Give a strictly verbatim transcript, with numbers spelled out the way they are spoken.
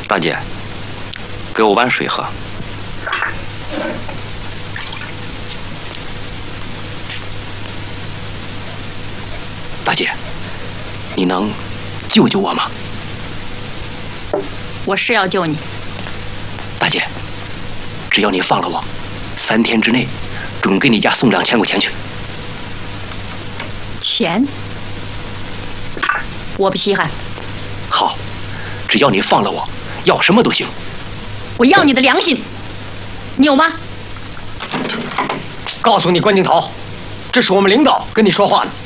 大姐，给我碗水喝。大姐，你能救救我吗？ 我是要救你。 大姐，只要你放了我，三天之内准给你家送两千块钱去。 钱？我不稀罕。 好，只要你放了我，要什么都行。 我要你的良心，你有吗？ 告诉你，关景涛，这是我们领导跟你说话呢。